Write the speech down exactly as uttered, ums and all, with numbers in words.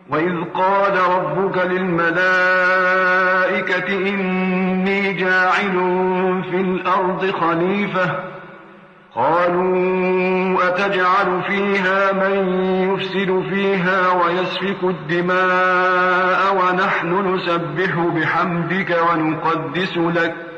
وإذ قال ربك للملائكة إني جاعل في الأرض خليفة قالوا أتجعل فيها من يفسد فيها ويسفك الدماء ونحن نسبح بحمدك ونقدس لك